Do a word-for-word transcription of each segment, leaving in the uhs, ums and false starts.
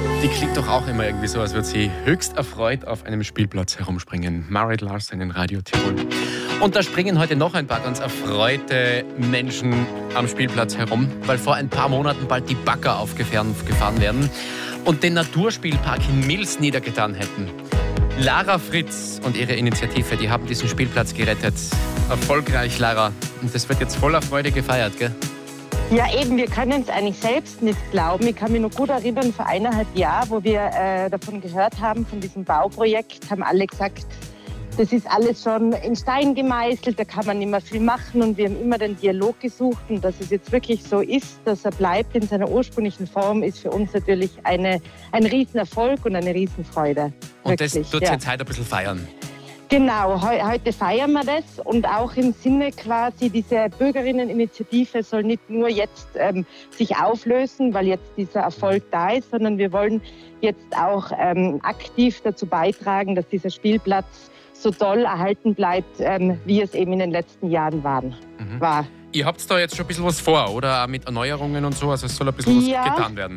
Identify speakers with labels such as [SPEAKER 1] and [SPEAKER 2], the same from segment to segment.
[SPEAKER 1] Die klingt doch auch immer irgendwie so, als würde sie höchst erfreut auf einem Spielplatz herumspringen. Marit Larsen in Radio Tirol. Und da springen heute noch ein paar ganz erfreute Menschen am Spielplatz herum, weil vor ein paar Monaten bald die Bagger aufgefahren gefahren werden und den Naturspielpark in Mils niedergetan hätten. Lara Fritz und ihre Initiative, die haben diesen Spielplatz gerettet. Erfolgreich, Lara. Und das wird jetzt voller Freude gefeiert, gell?
[SPEAKER 2] Ja, eben, wir können es eigentlich selbst nicht glauben. Ich kann mich noch gut erinnern, vor eineinhalb Jahren, wo wir äh, davon gehört haben, von diesem Bauprojekt, haben alle gesagt, das ist alles schon in Stein gemeißelt, da kann man nicht mehr viel machen. Und wir haben immer den Dialog gesucht. Und dass es jetzt wirklich so ist, dass er bleibt in seiner ursprünglichen Form, ist für uns natürlich eine, ein Riesenerfolg und eine Riesenfreude.
[SPEAKER 1] Und das
[SPEAKER 2] wirklich,
[SPEAKER 1] tut
[SPEAKER 2] ja.
[SPEAKER 1] jetzt heute ein bisschen feiern.
[SPEAKER 2] Genau, he- heute feiern wir das und auch im Sinne quasi, diese Bürgerinneninitiative soll nicht nur jetzt ähm, sich auflösen, weil jetzt dieser Erfolg da ist, sondern wir wollen jetzt auch ähm, aktiv dazu beitragen, dass dieser Spielplatz so toll erhalten bleibt, ähm, wie es eben in den letzten Jahren waren,
[SPEAKER 1] Mhm.
[SPEAKER 2] war.
[SPEAKER 1] Ihr habt da jetzt schon ein bisschen was vor, oder? Auch mit Erneuerungen und so, also es soll ein bisschen
[SPEAKER 2] Ja.
[SPEAKER 1] was getan werden.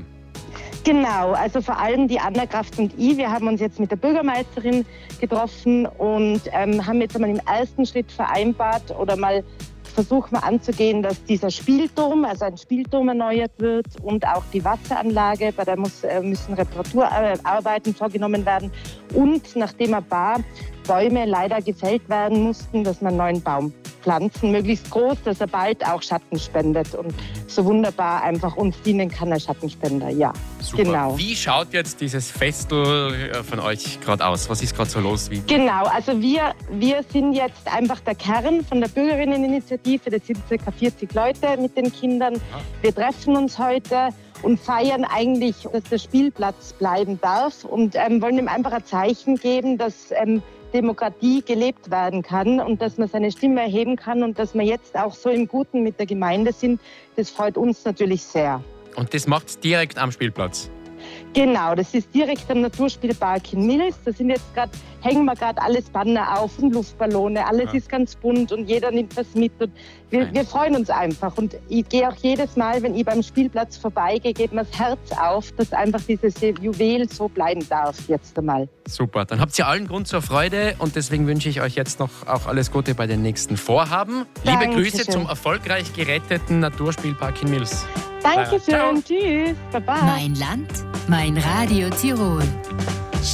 [SPEAKER 2] Genau, also vor allem die Anna Kraft und ich, wir haben uns jetzt mit der Bürgermeisterin getroffen und ähm, haben jetzt einmal im ersten Schritt vereinbart oder mal versuchen wir anzugehen, dass dieser Spielturm, also ein Spielturm erneuert wird und auch die Wasseranlage, bei der muss, äh, müssen Reparaturarbeiten vorgenommen werden und nachdem ein paar Bäume leider gefällt werden mussten, dass man einen neuen Baum pflanzen, möglichst groß, dass er bald auch Schatten spendet und so wunderbar einfach uns dienen kann als Schattenspender, ja.
[SPEAKER 1] Super.
[SPEAKER 2] Genau.
[SPEAKER 1] Wie schaut jetzt dieses Festel äh, von euch gerade aus? Was ist gerade so los? Wie?
[SPEAKER 2] Genau, also wir, wir sind jetzt einfach der Kern von der Bürgerinneninitiative. Das sind ca. vierzig Leute mit den Kindern. Wir treffen uns heute und feiern eigentlich, dass der Spielplatz bleiben darf und ähm, wollen ihm einfach ein Zeichen geben, dass ähm, Demokratie gelebt werden kann und dass man seine Stimme erheben kann und dass wir jetzt auch so im Guten mit der Gemeinde sind. Das freut uns natürlich sehr.
[SPEAKER 1] Und das macht's direkt am Spielplatz.
[SPEAKER 2] Genau, das ist direkt am Naturspielpark in Mils. Da sind jetzt grad, hängen wir gerade alles Banner auf und Luftballone. Alles
[SPEAKER 1] Ja.
[SPEAKER 2] ist ganz bunt und jeder nimmt was mit. Und wir, wir freuen uns einfach. Und ich gehe auch jedes Mal, wenn ich beim Spielplatz vorbeigehe, geht mir das Herz auf, dass einfach dieses Juwel so bleiben darf jetzt einmal.
[SPEAKER 1] Super, dann habt ihr allen Grund zur Freude und deswegen wünsche ich euch jetzt noch auch alles Gute bei den nächsten Vorhaben. Liebe
[SPEAKER 2] Dankeschön.
[SPEAKER 1] Grüße zum erfolgreich geretteten Naturspielpark in Mils.
[SPEAKER 2] Dankeschön.
[SPEAKER 1] Ciao.
[SPEAKER 2] Tschüss. Baba.
[SPEAKER 3] Mein Land, mein Radio Tirol.